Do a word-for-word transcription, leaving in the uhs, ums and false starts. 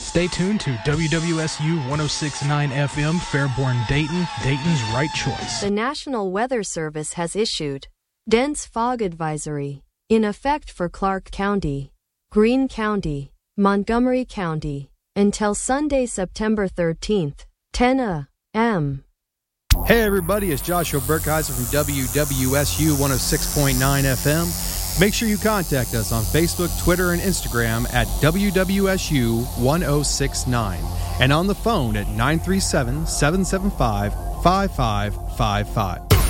Stay tuned to W W S U one oh six point nine F M, Fairborn, Dayton, Dayton's right choice. The National Weather Service has issued dense fog advisory in effect for Clark County, Greene County, Montgomery County, until Sunday, September thirteenth, ten a m Hey everybody, it's Joshua Burkheiser from W W S U one oh six point nine F M. Make sure you contact us on Facebook, Twitter, and Instagram at W W S U one oh six nine and on the phone at nine three seven, seven seven five, five five five five.